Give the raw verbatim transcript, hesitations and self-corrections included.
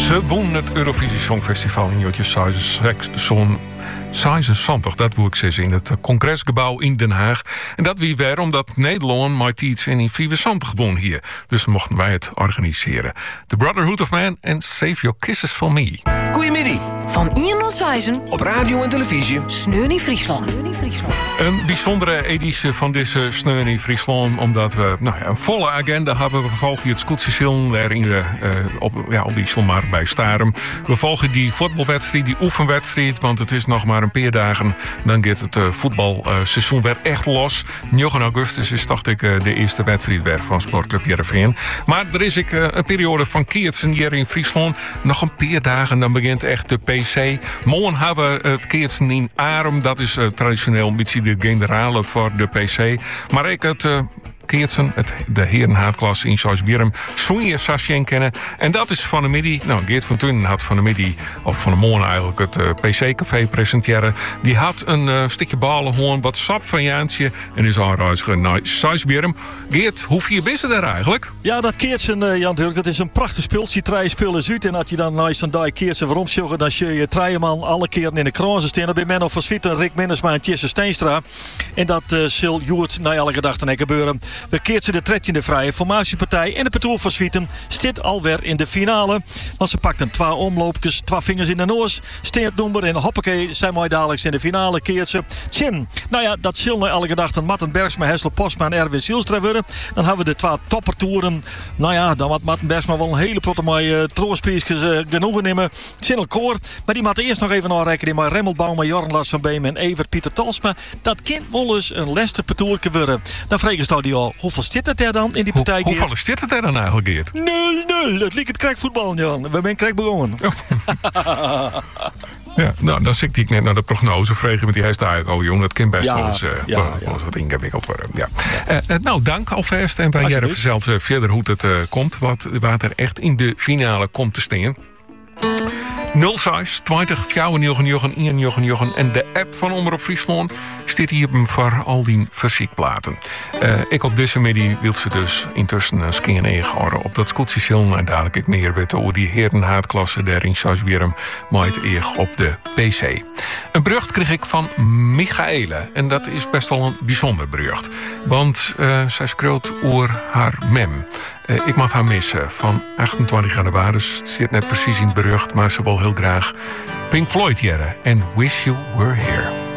Ze won het Eurovisie Songfestival in Jotje zo'n zesenzeventig, dat wil ik zeggen, in het congresgebouw in Den Haag. En dat wie weer omdat Nederland met iets in vierenzestig won hier. Dus mochten wij het organiseren. The Brotherhood of Man en Save Your Kisses for Me. Goedemiddag. Van Ian Noordzeisen Op radio en televisie. Sneun in Friesland. Een bijzondere editie van deze Sneun in Friesland, omdat we nou ja, een volle agenda hebben. We volgen het Scootsie daar in de, uh, op, ja, op die zomaar bij Starum. We volgen die voetbalwedstrijd, die oefenwedstrijd, want het is nog maar een paar dagen. Dan gaat het uh, voetbalseizoen weer echt los. negen augustus is dacht ik uh, de eerste wedstrijd weer van Sportclub Heerenveen. Maar er is ik, uh, een periode van keertsen hier in Friesland. Nog een paar dagen, dan begint echt de P C. Morgen hebben we het keertsen in Arem. Dat is uh, traditioneel een beetje de generale voor de P C. Maar ik het... Uh, Keertsen, het, de herenhaatklasse in Zuid-Bierum, Sonja Sasjen kennen. En dat is van de middag. Nou, Geert van Tunen had van de middag, of van de morgen eigenlijk, het uh, P C-café presenteren. Die had een uh, stukje balenhoorn, wat sap van Jaantje. En is aanreiziger naar Zuid-Bierum. Geert, hoe vier is er daar eigenlijk? Ja, dat Keertsen, uh, Jan Turk, dat is een prachtig speeltje. Treien spullen uit. En als je dan naar zo'n dag Keertsen waarom zorgen, dan zie je Treijeman alle keren in de kroon staan. Dan ben je men of Swieten, Rick Minnesma en Tjesse Steenstra. En dat uh, zal Joert naar alle gedachten gebeuren. We keertsen de tredje vrije formatiepartij en de Petoel van Swieten zit alweer in de finale. Want ze pakten twee omloopjes, twee vingers in de noos, steertnommer en hoppakee, zijn mooi dadelijk in de finale keertsen. Tjim, nou ja, dat zullen naar alle gedachten Marten Bergsma, Hessel Postma en Erwin Zielstra worden. Dan hebben we de twee toppertoeren. Nou ja, dan had Marten Bergsma wel een hele protte mooie uh, troostprijsjes uh, genoegen nemen. Zin koor, maar die moeten eerst nog even aanrekenen met Remmelbaum, Jorn Lars van Beem en Evert Pieter Talsma. Dat kind wel eens een Leicester Petoerke worden. Dan vreeg je die al, hoeveel zit het er dan in die partij? Hoe, hoeveel zit het er dan eigenlijk, Geert? nul nul. Het liep het krijgvoetbal, Jan. We zijn krijg begonnen. Ja, nou, dan zit ik net naar de prognose. Vregen met die hij staat al jong. Dat kan best Ja, wel eens, uh, ja, wel, ja. wel eens wat ingewikkeld worden. Ja. Uh, uh, nou, dank alvast. En wij Alsjeblieft. Jerry vertelt uh, verder hoe het uh, komt. Wat, wat er echt in de finale komt te staan. nul zes twintig vijfennegentig eenennegentig en de app van Omroep Friesland staat hier voor al die fysiekplaten. Uh, ik op deze middag wil ze dus intussen een skin houden op dat Scootsie Siln en dadelijk ik meer weten over die herenhaatklasse daar in Zuid-Bierum maait eeg op de P C. Een bericht kreeg ik van Michaële en dat is best wel een bijzonder bericht, want uh, zij schreeuwt over haar mem. Uh, ik mag haar missen van achtentwintig januari. Het zit net precies in het bericht, maar ze wil heel graag Pink Floyd jaren en Wish You Were Here.